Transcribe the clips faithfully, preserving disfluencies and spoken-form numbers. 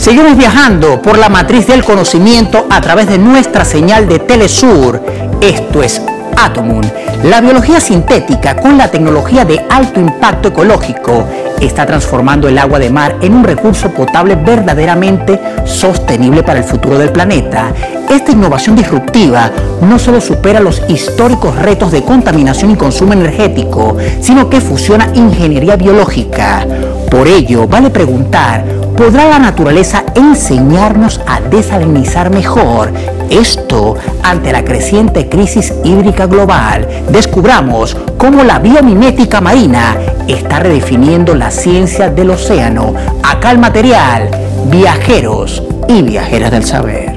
Seguimos viajando por la matriz del conocimiento a través de nuestra señal de Telesur. Esto es Atomun. La biología sintética con la tecnología de alto impacto ecológico está transformando el agua de mar en un recurso potable verdaderamente sostenible para el futuro del planeta. Esta innovación disruptiva no solo supera los históricos retos de contaminación y consumo energético, sino que fusiona ingeniería biológica. Por ello, vale preguntar, ¿podrá la naturaleza enseñarnos a desalinizar mejor? Esto ante la creciente crisis hídrica global. Descubramos cómo la biomimética marina está redefiniendo la ciencia del océano. Acá el material, viajeros y viajeras del saber.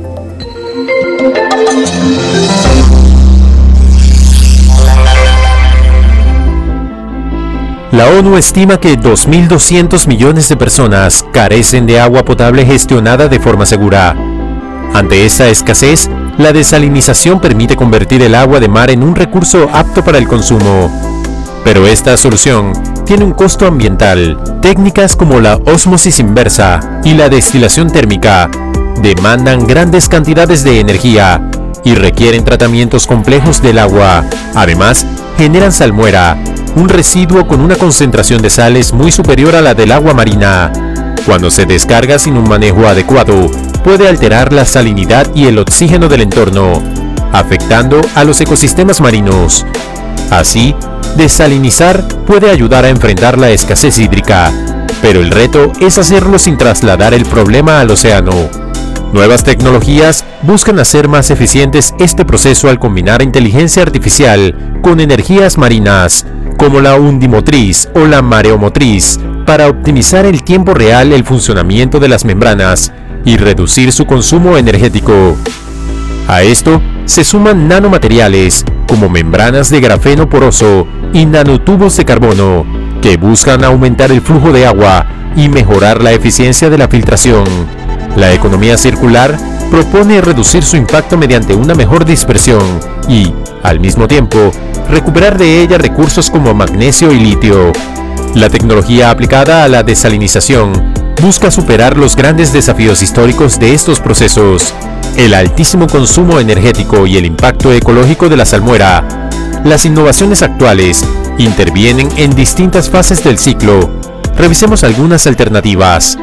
La ONU estima que dos mil doscientos millones de personas carecen de agua potable gestionada de forma segura. Ante esta escasez, la desalinización permite convertir el agua de mar en un recurso apto para el consumo. Pero esta solución tiene un costo ambiental. Técnicas como la ósmosis inversa y la destilación térmica demandan grandes cantidades de energía y requieren tratamientos complejos del agua. Además, generan salmuera, un residuo con una concentración de sales muy superior a la del agua marina. Cuando se descarga sin un manejo adecuado, puede alterar la salinidad y el oxígeno del entorno, afectando a los ecosistemas marinos. Así, desalinizar puede ayudar a enfrentar la escasez hídrica, pero el reto es hacerlo sin trasladar el problema al océano. Nuevas tecnologías buscan hacer más eficientes este proceso al combinar inteligencia artificial con energías marinas, como la undimotriz o la mareomotriz, para optimizar el tiempo real el funcionamiento de las membranas y reducir su consumo energético. A esto se suman nanomateriales como membranas de grafeno poroso y nanotubos de carbono, que buscan aumentar el flujo de agua y mejorar la eficiencia de la filtración. La economía circular propone reducir su impacto mediante una mejor dispersión y, al mismo tiempo, recuperar de ella recursos como magnesio y litio. La tecnología aplicada a la desalinización busca superar los grandes desafíos históricos de estos procesos: el altísimo consumo energético y el impacto ecológico de la salmuera. Las innovaciones actuales intervienen en distintas fases del ciclo. Revisemos algunas alternativas.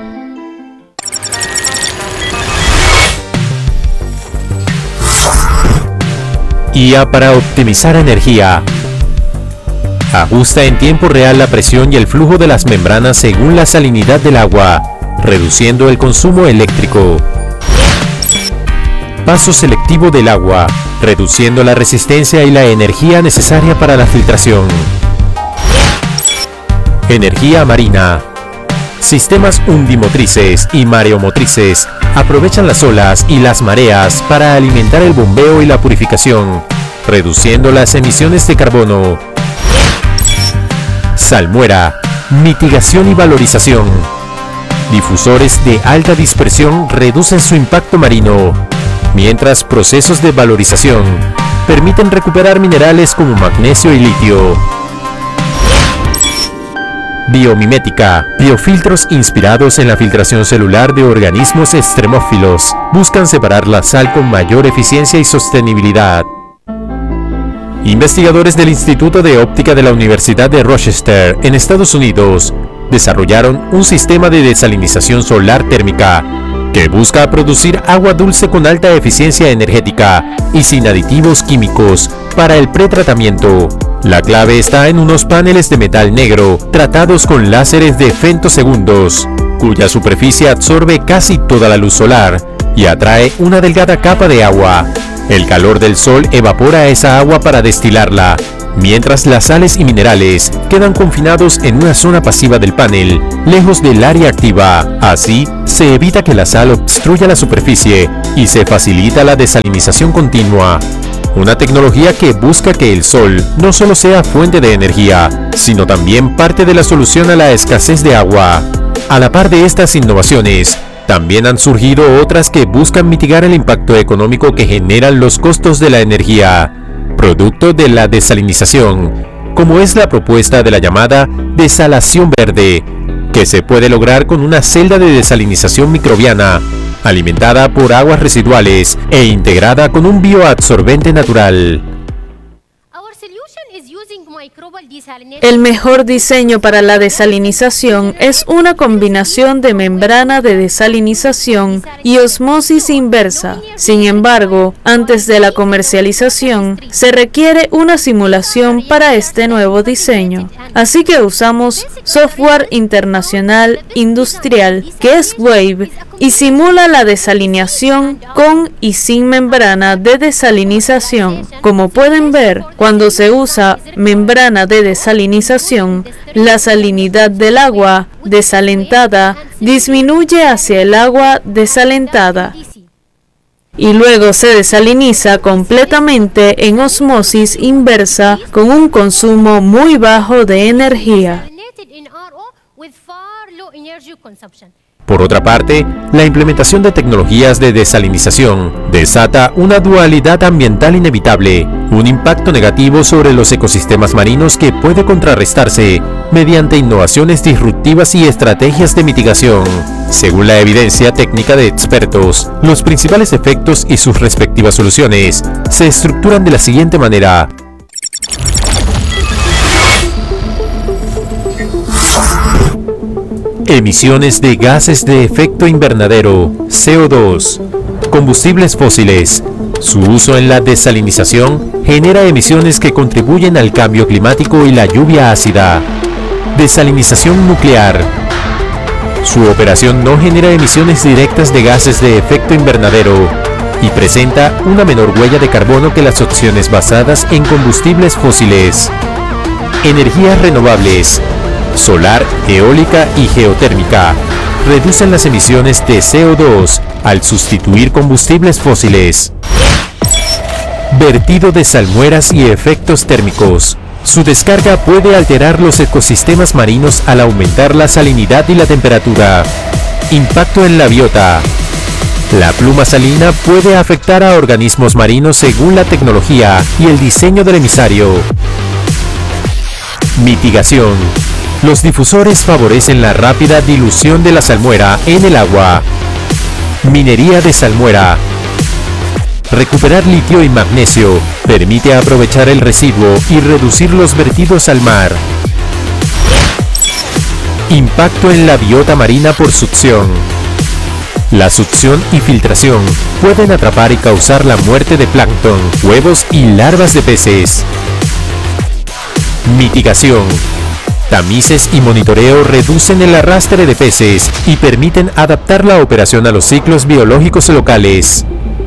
I A para optimizar energía. Ajusta en tiempo real la presión y el flujo de las membranas según la salinidad del agua, reduciendo el consumo eléctrico. Paso selectivo del agua, reduciendo la resistencia y la energía necesaria para la filtración. Energía marina. Sistemas undimotrices y mareomotrices aprovechan las olas y las mareas para alimentar el bombeo y la purificación, reduciendo las emisiones de carbono. Salmuera, mitigación y valorización. Difusores de alta dispersión reducen su impacto marino, mientras procesos de valorización permiten recuperar minerales como magnesio y litio. Biomimética. Biofiltros inspirados en la filtración celular de organismos extremófilos buscan separar la sal con mayor eficiencia y sostenibilidad. Investigadores del Instituto de Óptica de la Universidad de Rochester, en Estados Unidos, desarrollaron un sistema de desalinización solar térmica que busca producir agua dulce con alta eficiencia energética y sin aditivos químicos para el pretratamiento. La clave está en unos paneles de metal negro tratados con láseres de femtosegundos, cuya superficie absorbe casi toda la luz solar y atrae una delgada capa de agua. El calor del sol evapora esa agua para destilarla, mientras las sales y minerales quedan confinados en una zona pasiva del panel, lejos del área activa. Así, se evita que la sal obstruya la superficie y se facilita la desalinización continua. Una tecnología que busca que el sol no solo sea fuente de energía, sino también parte de la solución a la escasez de agua. A la par de estas innovaciones, también han surgido otras que buscan mitigar el impacto económico que generan los costos de la energía, producto de la desalinización, como es la propuesta de la llamada desalación verde, que que se puede lograr con una celda de desalinización microbiana, alimentada por aguas residuales e integrada con un bioabsorbente natural. El mejor diseño para la desalinización es una combinación de membrana de desalinización y osmosis inversa. Sin embargo, antes de la comercialización, se requiere una simulación para este nuevo diseño. Así que usamos software internacional industrial, que es Wave, y simula la desalinización con y sin membrana de desalinización. Como pueden ver, cuando se usa membrana de desalinización, la salinidad del agua desalentada disminuye hacia el agua desalentada y luego se desaliniza completamente en osmosis inversa con un consumo muy bajo de energía. Por otra parte, la implementación de tecnologías de desalinización desata una dualidad ambiental inevitable, un impacto negativo sobre los ecosistemas marinos que puede contrarrestarse mediante innovaciones disruptivas y estrategias de mitigación. Según la evidencia técnica de expertos, los principales efectos y sus respectivas soluciones se estructuran de la siguiente manera. Emisiones de gases de efecto invernadero, C O dos, combustibles fósiles. Su uso en la desalinización genera emisiones que contribuyen al cambio climático y la lluvia ácida. Desalinización nuclear. Su operación no genera emisiones directas de gases de efecto invernadero y presenta una menor huella de carbono que las opciones basadas en combustibles fósiles. Energías renovables. Solar, eólica y geotérmica reducen las emisiones de C O dos al sustituir combustibles fósiles. Vertido de salmueras y efectos térmicos. Su descarga puede alterar los ecosistemas marinos al aumentar la salinidad y la temperatura. Impacto en la biota. La pluma salina puede afectar a organismos marinos según la tecnología y el diseño del emisario. Mitigación. Los difusores favorecen la rápida dilución de la salmuera en el agua. Minería de salmuera. Recuperar litio y magnesio permite aprovechar el residuo y reducir los vertidos al mar. Impacto en la biota marina por succión. La succión y filtración pueden atrapar y causar la muerte de plancton, huevos y larvas de peces. Mitigación. Tamices y monitoreo reducen el arrastre de peces y permiten adaptar la operación a los ciclos biológicos locales.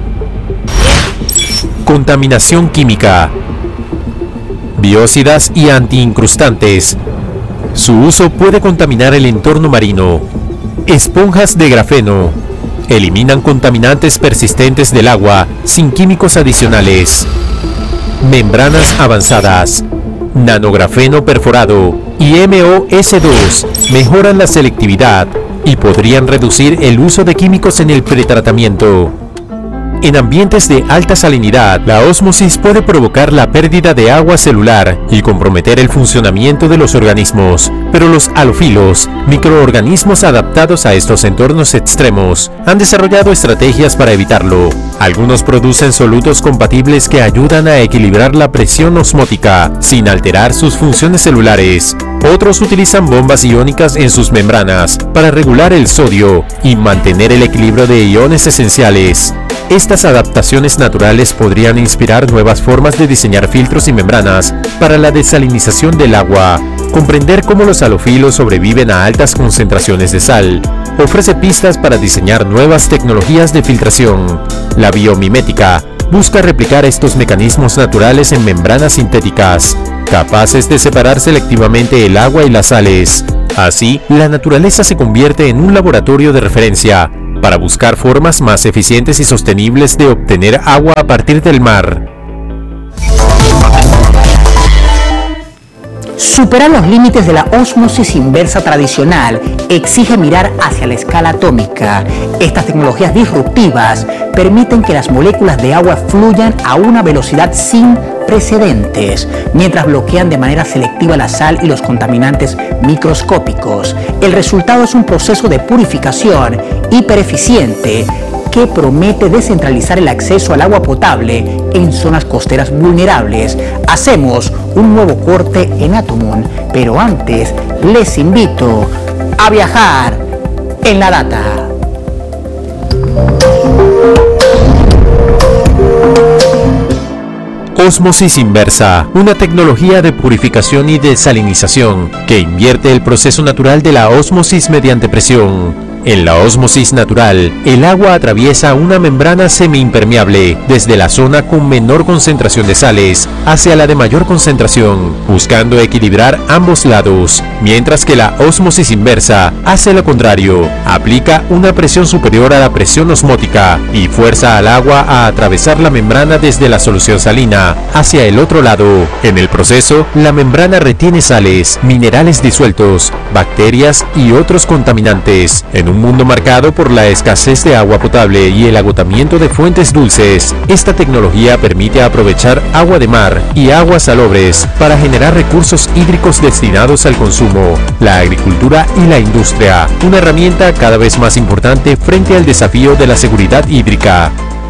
Contaminación química. Biocidas y antiincrustantes. Su uso puede contaminar el entorno marino. Esponjas de grafeno. Eliminan contaminantes persistentes del agua sin químicos adicionales. Membranas avanzadas. Nanografeno perforado y M O S dos mejoran la selectividad y podrían reducir el uso de químicos en el pretratamiento. En ambientes de alta salinidad, la ósmosis puede provocar la pérdida de agua celular y comprometer el funcionamiento de los organismos, pero los halofilos, microorganismos adaptados a estos entornos extremos, han desarrollado estrategias para evitarlo. Algunos producen solutos compatibles que ayudan a equilibrar la presión osmótica sin alterar sus funciones celulares. Otros utilizan bombas iónicas en sus membranas para regular el sodio y mantener el equilibrio de iones esenciales. Estas adaptaciones naturales podrían inspirar nuevas formas de diseñar filtros y membranas para la desalinización del agua. Comprender cómo los halofilos sobreviven a altas concentraciones de sal ofrece pistas para diseñar nuevas tecnologías de filtración. La biomimética busca replicar estos mecanismos naturales en membranas sintéticas, capaces de separar selectivamente el agua y las sales. Así, la naturaleza se convierte en un laboratorio de referencia para buscar formas más eficientes y sostenibles de obtener agua a partir del mar. Superar los límites de la ósmosis inversa tradicional exige mirar hacia la escala atómica. Estas tecnologías disruptivas permiten que las moléculas de agua fluyan a una velocidad sin precedentes, mientras bloquean de manera selectiva la sal y los contaminantes microscópicos. El resultado es un proceso de purificación hipereficiente que promete descentralizar el acceso al agua potable en zonas costeras vulnerables. Hacemos un nuevo corte en Atomun, pero antes les invito a viajar en la data. Ósmosis inversa, una tecnología de purificación y desalinización que invierte el proceso natural de la ósmosis mediante presión. En la ósmosis natural, el agua atraviesa una membrana semiimpermeable desde la zona con menor concentración de sales hacia la de mayor concentración, buscando equilibrar ambos lados, mientras que la ósmosis inversa hace lo contrario, aplica una presión superior a la presión osmótica y fuerza al agua a atravesar la membrana desde la solución salina hacia el otro lado. En el proceso, la membrana retiene sales, minerales disueltos, bacterias y otros contaminantes. En un mundo marcado por la escasez de agua potable y el agotamiento de fuentes dulces, esta tecnología permite aprovechar agua de mar y aguas salobres para generar recursos hídricos destinados al consumo, la agricultura y la industria, una herramienta cada vez más importante frente al desafío de la seguridad hídrica.